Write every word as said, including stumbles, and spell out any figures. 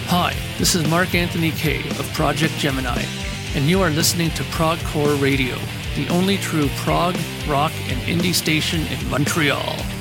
Hi, this is Mark Anthony Kay of Project Gemini, and you are listening to ProgCore Radio, the only true prog, rock, and indie station in Montreal.